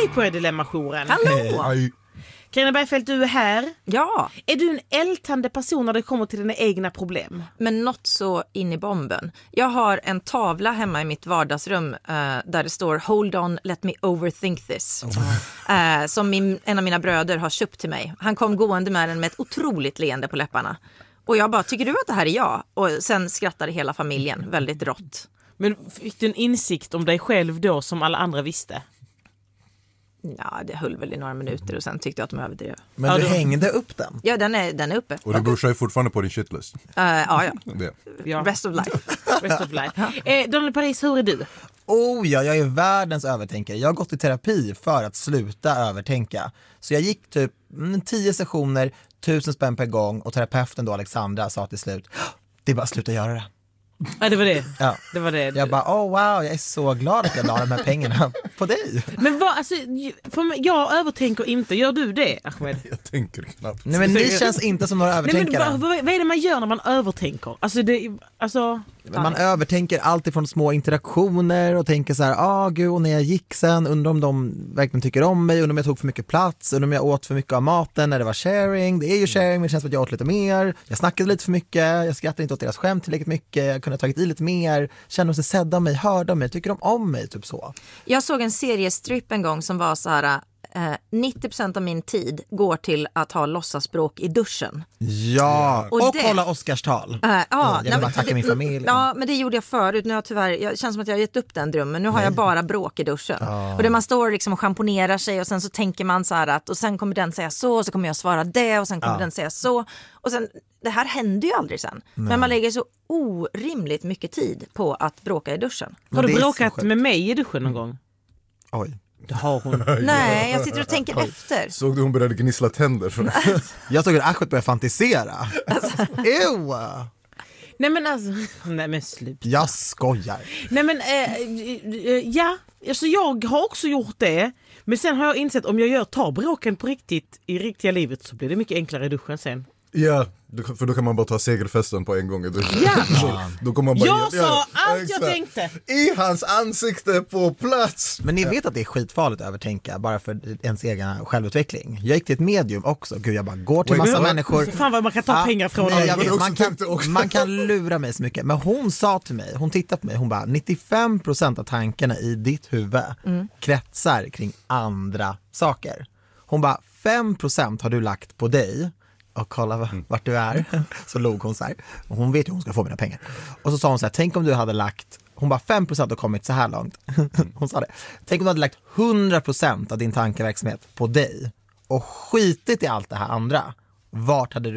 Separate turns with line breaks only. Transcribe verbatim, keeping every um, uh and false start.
Hej på er Dilemma-jouren.
Hallå!
Hej.
Carina Bergfeldt, du är här.
Ja,
Är du en ältande person när det kommer till dina egna problem?
men något så in i bomben. Jag har en tavla hemma i mitt vardagsrum uh, där det står Hold on, let me overthink this. Oh. Uh, som min, en av mina bröder har köpt till mig. Han kom gående med den med ett otroligt leende på läpparna. Och jag bara, tycker du att det här är jag? Och sen skrattade hela familjen väldigt rått.
Men fick du en insikt om dig själv då som alla andra visste?
Ja, det höll väl i några minuter och sen tyckte jag att de överdrev.
Men
Ja,
du
då-
hängde upp den.
Ja, den är, den är uppe.
Och du bursar ju fortfarande på din shitlist.
Uh, ja, ja.
Det.
Ja.
Rest of life.
Rest of life. eh, Daniel Paris, hur är du?
Oh ja, jag är världens övertänkare. Jag har gått i terapi för att sluta övertänka. Så jag gick typ mm, tio sessioner, tusen spänn per gång och terapeuten då Alexandra sa till slut, det är bara att sluta göra det.
Ja, det var det.
Ja.
Det var det.
Jag bara, oh wow, jag är så glad att jag la de här pengarna på dig.
Men vad, alltså, för mig, jag övertänker inte. Gör du det, Ahmed?
Jag tänker knappt.
Nej men ni känns inte som några
Nej, men
övertänkare.
vad, vad, vad är det man gör när man övertänker? Alltså, det, alltså...
Men man övertänker allt ifrån små interaktioner och tänker så här, ah gud, och när jag gick sen, undrar om de verkligen tycker om mig, undrar om jag tog för mycket plats, undrar om jag åt för mycket av maten när det var sharing. Det är ju sharing, men det känns som att jag åt lite mer. Jag snackade lite för mycket, jag skrattade inte åt deras skämt tillräckligt mycket, jag kunde ha tagit i lite mer, kände sig sedda av mig, hörde av mig, tycker de om mig, typ så.
Jag såg en seriestrip en gång som var så här... Eh, nittio procent av min tid går till att ha låtsasbråk i duschen.
Ja, och,
Och det-
kolla Oscarstal.
Uh, ja,
jag vill
nej,
bara tacka
det-
min familj.
Ja, men det gjorde jag förut. Nu har jag tyvärr, jag känns som att jag har gett upp den drömmen. Nu har jag bara bråk i duschen. Och där man står liksom och schamponerar sig och sen så tänker man så här att och sen kommer den säga så och så kommer jag svara det och sen kommer
Ja.
den säga så. Och sen, det här händer ju aldrig sen. Men man lägger så orimligt mycket tid på att bråka i duschen.
Men
Har du
det är så
bråkat
sjukt.
med mig i duschen någon gång?
Oj.
Det har hon.
Nej, jag sitter och tänker efter.
Såg du hon började gnissla tänder?
Jag såg hur Ahmed började fantisera. Ew.
Nej men alltså, nej men sluta.
Jag skojar.
Nej men, eh, eh, ja, alltså jag har också gjort det. Men sen har jag insett om jag gör tar bråken på riktigt i riktiga livet så blir det mycket enklare i duschen sen.
Ja, du- för då kan man bara ta segerfesten på en gång i duschen.
Ja.
Så, då kommer man bara,
Jag sa
ja,
allt jag
exakt.
tänkte.
I hans ansikte på plats.
Men ni vet att det är skitfarligt att övertänka bara för ens egen självutveckling. Jag gick till ett medium också. Gud, jag bara går till
Wait,
massa
what?
människor.
Fan vad man kan ta
Ja,
pengar från
nej, jag
dem.
vet,
också
man, kan,
tänkte också.
man kan lura mig så mycket. Men hon sa till mig, hon tittade på mig, hon bara nittiofem procent av tankarna i ditt huvud kretsar kring andra saker. Hon bara fem procent har du lagt på dig. Och kolla v- vart du är. Så log hon så här. Och hon vet ju hur hon ska få mina pengar. Och så sa hon så här, tänk om du hade lagt, hon bara fem procent har kommit så här långt. Hon sa det. Tänk om du hade lagt hundra procent av din tankeverksamhet på dig. Och skitit i allt det här andra. Vart hade du